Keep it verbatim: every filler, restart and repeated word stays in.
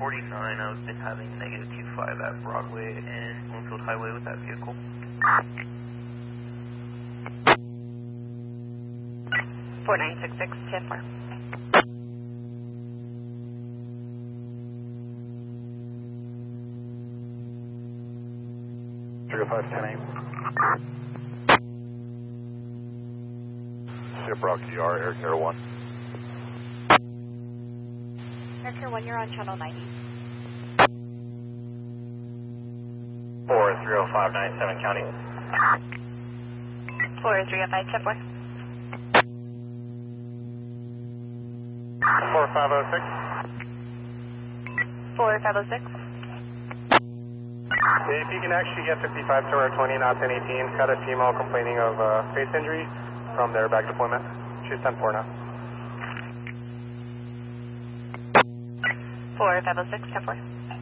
forty-nine, I've been having negative Q five at Broadway and Bloomfield Highway with that vehicle. four nine six six, ten four. three oh five, ten eight. Shiprock E R, Air Care one. Air Care one, you're on channel ninety. four three oh five, nine seven County. four three oh five, ten four. four five oh six. four five oh six. If you can actually get fifty-five to our twenty knots and eighteen, got a female complaining of uh, face injury from their back deployment. She's ten four now. four five oh six, ten four.